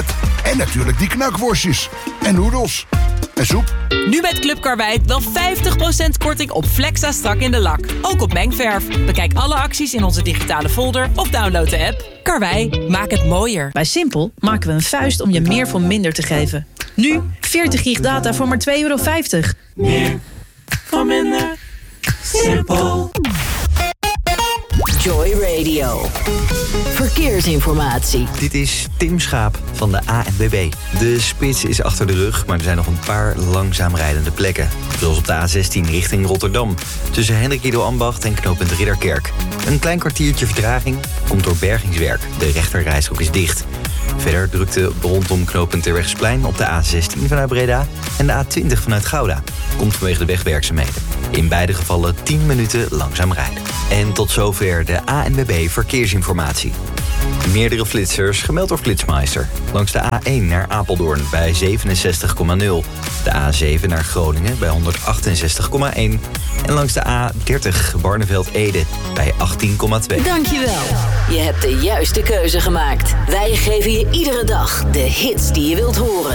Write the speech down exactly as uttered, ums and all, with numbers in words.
vet. En natuurlijk die knakworstjes. En noedels. En soep. Nu met Club Karwei wel vijftig procent korting op Flexa strak in de lak. Ook op mengverf. Bekijk alle acties in onze digitale folder of download de app. Karwei, maak het mooier. Bij Simpel maken we een vuist om je meer voor minder te geven. Nu veertig gig data voor maar twee euro vijftig. Meer voor minder. Simpel. Joy Radio. Verkeersinformatie. Dit is Tim Schaap van de A N W B. De spits is achter de rug, maar er zijn nog een paar langzaam rijdende plekken. Zoals op de A zestien richting Rotterdam. Tussen Hendrik Ido Ambacht en knooppunt Ridderkerk. Een klein kwartiertje vertraging komt door bergingswerk. De rechterrijstrook is dicht. Verder drukte rondom knooppunt Terwegsplein op de A zestien vanuit Breda en de A twintig vanuit Gouda. Komt vanwege de wegwerkzaamheden. In beide gevallen tien minuten langzaam rijden. En tot zover de A N W B Verkeersinformatie. Meerdere flitsers gemeld door Flitsmeister. Langs de A één naar Apeldoorn bij zevenenzestig komma nul. De A zeven naar Groningen bij honderdachtenzestig komma één. En langs de A dertig Barneveld-Ede bij achttien komma twee. Dankjewel. Je hebt de juiste keuze gemaakt. Wij geven je iedere dag de hits die je wilt horen.